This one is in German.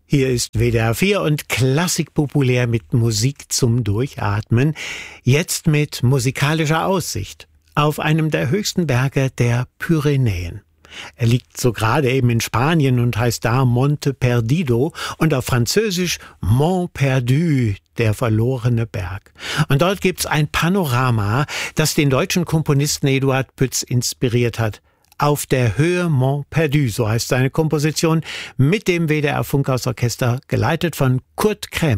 Hier ist WDR 4 und Klassik populär mit Musik zum Durchatmen. Jetzt mit musikalischer Aussicht auf einem der höchsten Berge der Pyrenäen. Er liegt so gerade eben in Spanien und heißt da Monte Perdido und auf Französisch Mont Perdu, der verlorene Berg. Und dort gibt's ein Panorama, das den deutschen Komponisten Eduard Pütz inspiriert hat. Auf der Höhe Mont Perdu, so heißt seine Komposition, mit dem WDR Funkhausorchester, geleitet von Kurt Krämer.